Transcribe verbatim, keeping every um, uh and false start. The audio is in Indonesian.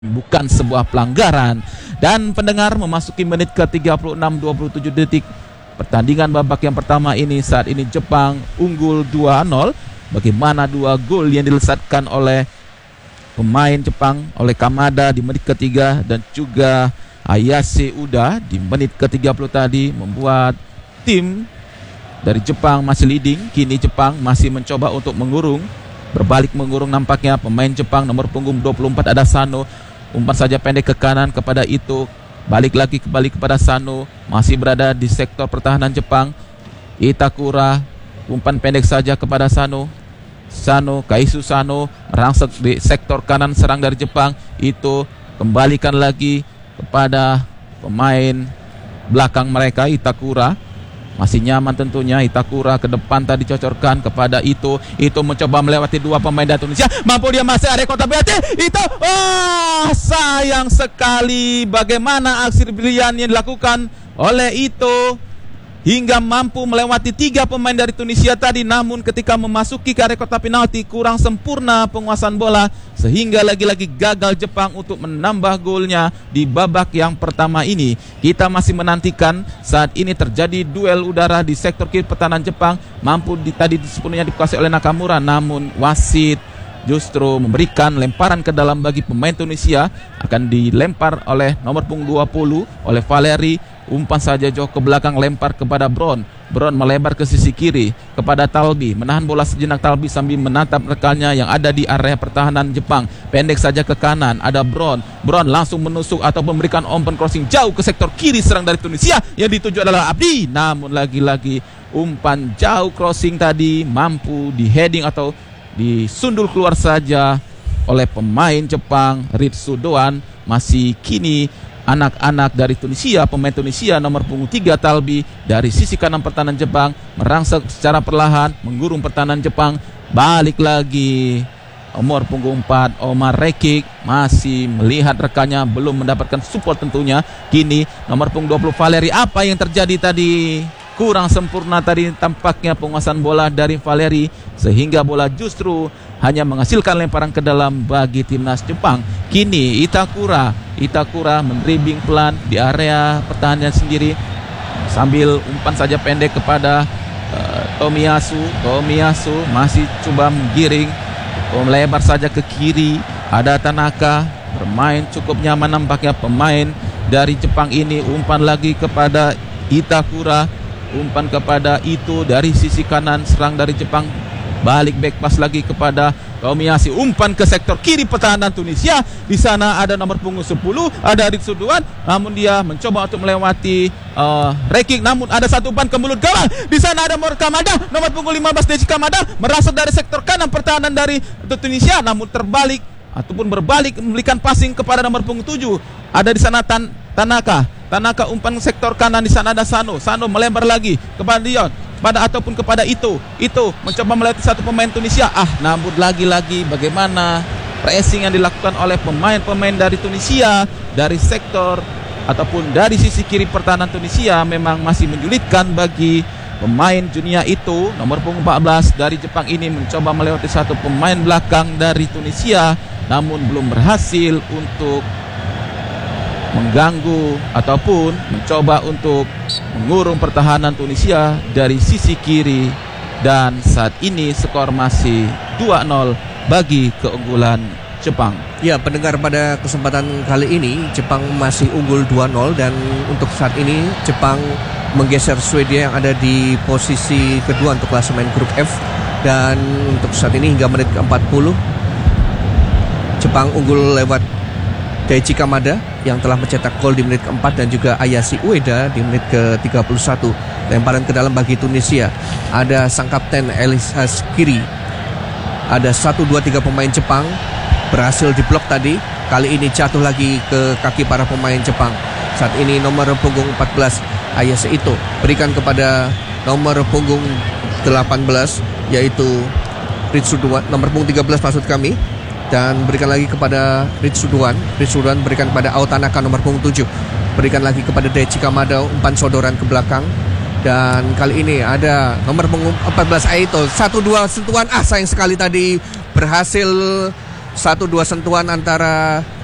bukan sebuah pelanggaran. Dan pendengar, memasuki menit ke tiga puluh enam dua puluh tujuh detik pertandingan babak yang pertama ini. Saat ini Jepang unggul dua nol. Bagaimana dua gol yang dilesatkan oleh pemain Jepang, oleh Kamada di menit ketiga dan juga Ayase Uda di menit ke tiga puluh tadi, membuat tim dari Jepang masih leading. Kini Jepang masih mencoba untuk mengurung, berbalik mengurung nampaknya pemain Jepang nomor punggung dua puluh empat ada Sano. Umpan saja pendek ke kanan kepada Ito, balik lagi kembali kepada Sano, masih berada di sektor pertahanan Jepang. Itakura, umpan pendek saja kepada Sano. Sano, Kaisu Sano merangsek di sektor kanan serang dari Jepang. Ito kembalikan lagi kepada pemain belakang mereka, Itakura. Masih nyaman tentunya Itakura, ke depan tadi cocorkan kepada Ito. Ito mencoba melewati dua pemain dari Indonesia. Mampu dia masih ada kota berarti Ito. Oh, sayang sekali bagaimana aksi brilian yang dilakukan oleh Ito hingga mampu melewati tiga pemain dari Tunisia tadi. Namun ketika memasuki ke area kotak penalti kurang sempurna penguasaan bola, sehingga lagi-lagi gagal Jepang untuk menambah golnya di babak yang pertama ini. Kita masih menantikan saat ini terjadi duel udara di sektor kiri pertahanan Jepang. Mampu di, tadi sepenuhnya dikuasai oleh Nakamura, namun wasit justru memberikan lemparan ke dalam bagi pemain Tunisia. Akan dilempar oleh nomor punggung dua puluh oleh Valeri. Umpan saja jauh ke belakang, lempar kepada Brown. Brown melebar ke sisi kiri kepada Talbi, menahan bola sejenak Talbi sambil menatap rekannya yang ada di area pertahanan Jepang. Pendek saja ke kanan, ada Brown. Brown langsung menusuk atau memberikan umpan crossing jauh ke sektor kiri serang dari Tunisia. Yang dituju adalah Abdi, namun lagi-lagi umpan jauh crossing tadi mampu di heading atau disundul keluar saja oleh pemain Jepang, Ritsu Doan. Masih kini anak-anak dari Tunisia, pemain Tunisia nomor punggung tiga Talbi dari sisi kanan pertahanan Jepang merangsek secara perlahan mengurung pertahanan Jepang. Balik lagi nomor punggung empat Omar Rekik, masih melihat rekannya, belum mendapatkan support tentunya. Kini nomor punggung dua puluh Valeri. Apa yang terjadi tadi? Kurang sempurna tadi tampaknya penguasaan bola dari Valeri, sehingga bola justru hanya menghasilkan lemparan ke dalam bagi timnas Jepang. Kini Itakura Itakura mendribbling pelan di area pertahanan sendiri sambil umpan saja pendek kepada uh, Tomiyasu. Tomiyasu masih coba menggiring, melebar saja ke kiri. Ada Tanaka bermain cukup nyaman nampaknya pemain dari Jepang ini. Umpan lagi kepada Itakura, umpan kepada Ito dari sisi kanan serang dari Jepang. Balik back pass lagi kepada Tomiyasu, umpan ke sektor kiri pertahanan Tunisia. Di sana ada nomor punggung sepuluh, ada Ritsu Doan, namun dia mencoba untuk melewati uh, Rekik, namun ada satu umpan ke mulut gawang. Di sana ada Mor Kamada, nomor punggung lima belas Deji Kamada, merasuk dari sektor kanan pertahanan dari Tunisia, namun terbalik ataupun berbalik memberikan passing kepada nomor punggung tujuh. Ada di sana Tan Tanaka. Tanaka umpan sektor kanan, di sana ada Sano. Sano melebar lagi kepada Dion, pada ataupun kepada Ito. Ito mencoba melewati satu pemain Tunisia. Ah, namun lagi-lagi bagaimana pressing yang dilakukan oleh pemain-pemain dari Tunisia dari sektor ataupun dari sisi kiri pertahanan Tunisia memang masih menyulitkan bagi pemain Junya Ito. Nomor punggung empat belas dari Jepang ini mencoba melewati satu pemain belakang dari Tunisia, namun belum berhasil untuk mengganggu ataupun mencoba untuk mengurung pertahanan Tunisia dari sisi kiri. Dan saat ini skor masih dua nol bagi keunggulan Jepang. Ya, pendengar, pada kesempatan kali ini Jepang masih unggul dua nol. Dan untuk saat ini Jepang menggeser Swedia yang ada di posisi kedua untuk klasemen grup F. Dan untuk saat ini hingga menit ke empat puluh Jepang unggul lewat Daichi Kamada yang telah mencetak gol di menit keempat, dan juga Ayase Ueda di menit ke tiga puluh satu. Lemparan ke dalam bagi Tunisia. Ada sang kapten Elisa Skiri. Ada satu, dua, tiga pemain Jepang berhasil diblok tadi. Kali ini jatuh lagi ke kaki para pemain Jepang. Saat ini nomor punggung empat belas Ayase Ito berikan kepada nomor punggung delapan belas yaitu Ritsu Doan, nomor punggung tiga belas maksud kami, dan berikan lagi kepada Ritsu Doan. Ritsu Doan berikan kepada Ao Tanaka nomor punggung tujuh. Berikan lagi kepada Daichi Kamada, umpan sodoran ke belakang. Dan kali ini ada nomor punggung empat belas Aito. Satu dua sentuhan, ah sayang sekali tadi berhasil satu dua sentuhan antara